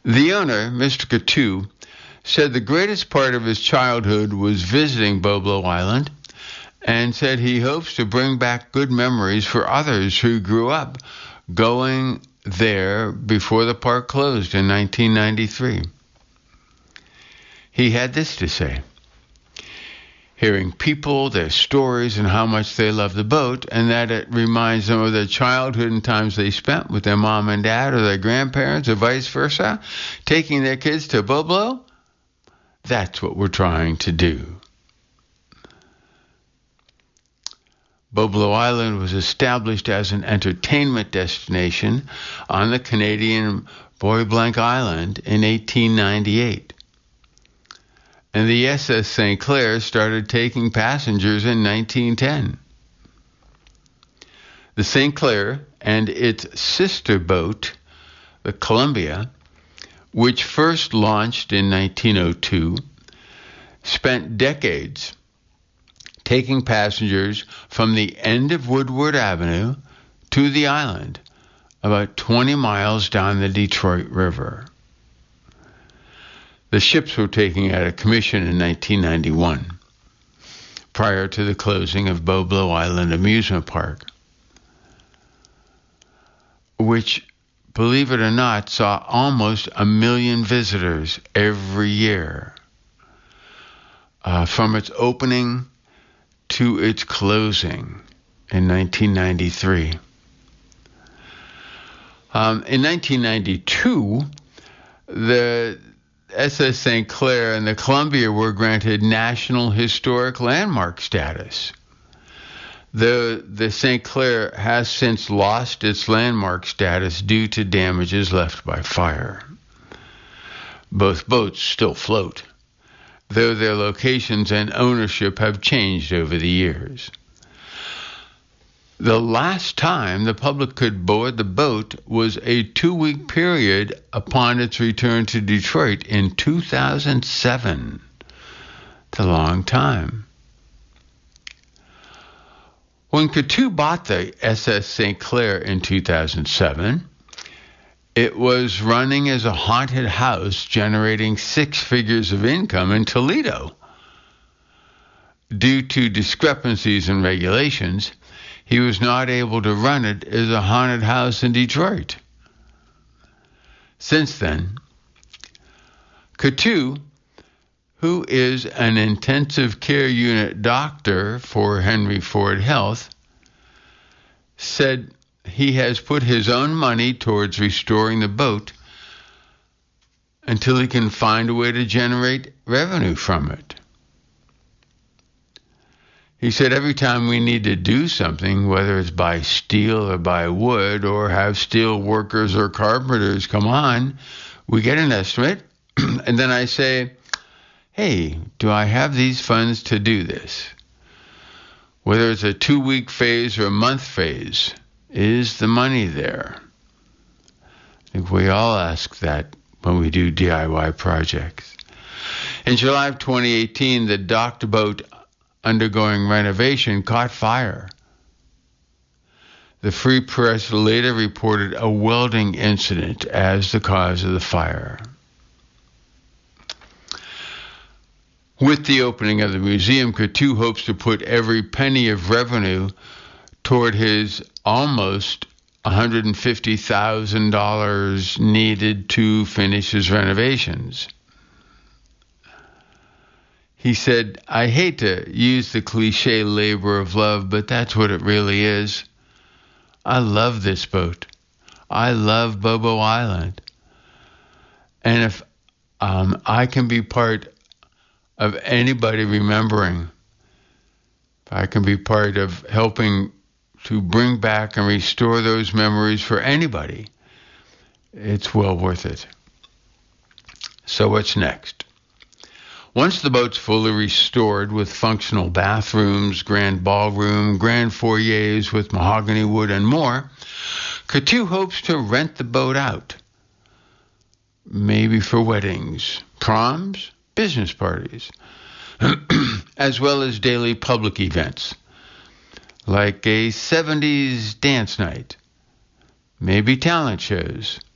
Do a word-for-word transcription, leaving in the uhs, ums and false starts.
The owner, Mister Coutu, said the greatest part of his childhood was visiting Boblo Island, and said he hopes to bring back good memories for others who grew up going there before the park closed in nineteen ninety-three. He had this to say: hearing people, their stories, and how much they love the boat, and that it reminds them of their childhood and times they spent with their mom and dad or their grandparents or vice versa, taking their kids to Boblo, that's what we're trying to do. Boblo Island was established as an entertainment destination on the Canadian Bois-Blanc Island in eighteen ninety-eight. And the S S Saint Clair started taking passengers in nineteen ten. The Saint Clair and its sister boat, the Columbia, which first launched in nineteen oh two, spent decades taking passengers from the end of Woodward Avenue to the island, about twenty miles down the Detroit River. The ships were taken out of commission in nineteen ninety-one, prior to the closing of Boblo Island Amusement Park, which, believe it or not, saw almost a million visitors every year, uh, from its opening to its closing in nineteen ninety-three. Um, in nineteen ninety-two, the S S Saint Clair and the Columbia were granted National Historic Landmark status. The, the Saint Clair has since lost its landmark status due to damages left by fire. Both boats still float, though their locations and ownership have changed over the years. The last time the public could board the boat was a two-week period upon its return to Detroit in two thousand seven. It's a long time. When Coutu bought the S S Saint Clair in two thousand seven, it was running as a haunted house, generating six figures of income in Toledo. Due to discrepancies in regulations, he was not able to run it as a haunted house in Detroit. Since then, Coutu, who is an intensive care unit doctor for Henry Ford Health, said he has put his own money towards restoring the boat until he can find a way to generate revenue from it. He said every time we need to do something, whether it's buy steel or buy wood or have steel workers or carpenters come on, we get an estimate, and then I say, hey, do I have these funds to do this? Whether it's a two-week phase or a month phase, is the money there? I think we all ask that when we do D I Y projects. In July of twenty eighteen, the docked boat undergoing renovation caught fire. The Free Press later reported a welding incident as the cause of the fire. With the opening of the museum, Coutu hopes to put every penny of revenue toward his almost one hundred fifty thousand dollars needed to finish his renovations. He said, I hate to use the cliche labor of love, but that's what it really is. I love this boat. I love Boblo Island. And if um, I can be part of anybody remembering, if I can be part of helping to bring back and restore those memories for anybody, it's well worth it. So what's next? Once the boat's fully restored with functional bathrooms, grand ballroom, grand foyers with mahogany wood and more, Coutu hopes to rent the boat out. Maybe for weddings, proms, business parties, as well as daily public events, like a seventies dance night, maybe talent shows,